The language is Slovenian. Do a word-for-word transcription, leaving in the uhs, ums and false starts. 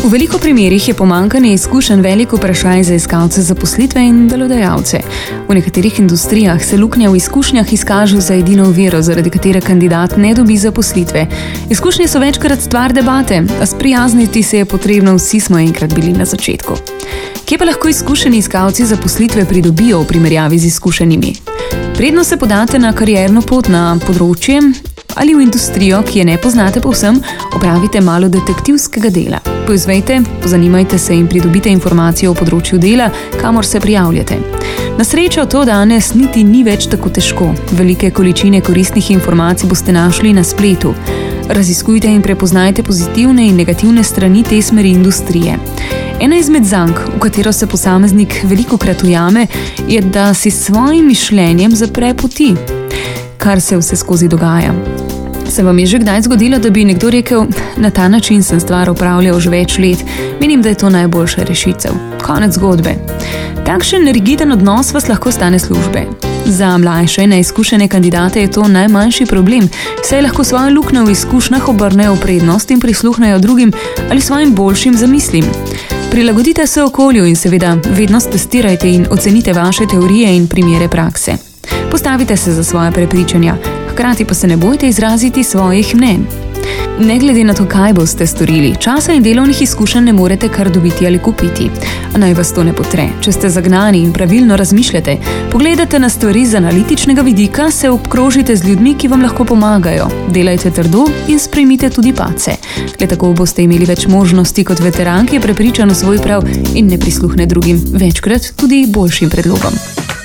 V veliko primerih je pomanjkanje izkušenj velik vprašaj za iskalce zaposlitve in delodajalce. V nekaterih industrijah se luknja v izkušnjah izkaže za edino oviro, zaradi katere kandidat ne dobi zaposlitve. Izkušnje so večkrat stvar debate, a sprijazniti se je potrebno, vsi smo enkrat bili na začetku. Kje pa lahko izkušeni iskalci zaposlitve pridobijo v primerjavi z izkušenimi? Predno se podate na karierno pot na področje ali v industrijo, ki je ne poznate povsem, opravite malo detektivskega dela. Poizvejte, pozanimajte se in pridobite informacije o področju dela, kamor se prijavljate. Na srečo to danes niti ni več tako težko. Velike količine koristnih informacij boste našli na spletu. Raziskujte in prepoznajte pozitivne in negativne strani te smeri industrije. Ena izmed zank, v katero se posameznik velikokrat ujame, je, da si s svojim mišljenjem zapre poti. Kar se vse skozi dogaja. Se vam je že kdaj zgodilo, da bi nekdo rekel, na ta način sem stvar opravljal že več let, menim, da je to najboljša rešitev. Konec zgodbe. Takšen rigiden odnos vas lahko stane službe. Za mlajše in neizkušene kandidate je to najmanjši problem, saj lahko svojo luknjo v izkušnjah obrnejo v prednost in prisluhnejo drugim ali svojim boljšim zamislim. Prilagodite se okolju in seveda vedno testirajte in ocenite vaše teorije in primere prakse. Postavite se za svoje prepričanja, hkrati pa se ne bojte izraziti svojih mnenj. Ne glede na to, kaj boste storili, časa in delovnih izkušenj ne morete kar dobiti ali kupiti. A naj vas to ne potre. Če ste zagnani in pravilno razmišljate, pogledate na stvari z analitičnega vidika, se obkrožite z ljudmi, ki vam lahko pomagajo. Delajte trdo in sprejmite tudi padce. Le tako boste imeli več možnosti kot veteran, ki je prepričan v svoj prav in ne prisluhne drugim, večkrat tudi boljšim predlogom.